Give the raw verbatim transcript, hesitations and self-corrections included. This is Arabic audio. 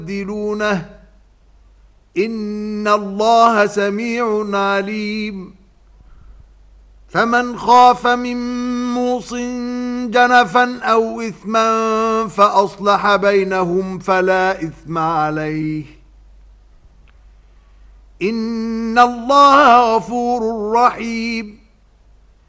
يبدلونه إن الله سميع عليم. فمن خاف من موص جنفا أو إثما فأصلح بينهم فلا إثم عليه إن الله غفور رحيم.